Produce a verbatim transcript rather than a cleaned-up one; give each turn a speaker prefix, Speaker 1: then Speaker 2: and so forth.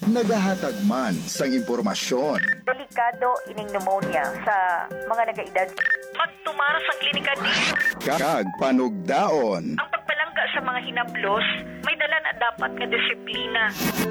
Speaker 1: nagahatag man sang impormasyon.
Speaker 2: Delikado ining pneumonia sa mga nagaedad. Magtumara sa klinika dito.
Speaker 1: Kag panugdaon.
Speaker 2: Ang pagpalangga sa mga hinablos, may dala na dapat nga disiplina.